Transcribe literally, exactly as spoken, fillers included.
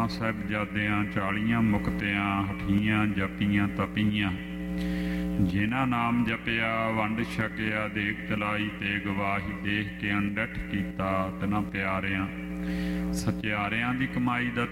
ਬਾਹਾਂ ਸਾਹਿਬਜ਼ਾਦਿਆਂ, ਚਾਲੀਆਂ ਮੁਕਤਿਆਂ, ਹਠੀਆਂ ਜਪੀਆਂ ਤਪੀਆਂ। ਜਿਨ੍ਹਾਂ ਨਾਮ ਜਪਿਆ ਵੰਡ ਛਕਿਆ, ਦੇਖ ਤਲਾਈ ਤੇ ਗਵਾਹੀ, ਦੇਖ ਕੇ ਅੰਡਠ ਕੀਤਾ ਤਿਨਾਂ ਪਿਆਰਿਆਂ। ਸਚਿਆਰਿਆਂ ਦੀ ਕਮਾਈ ਦਾ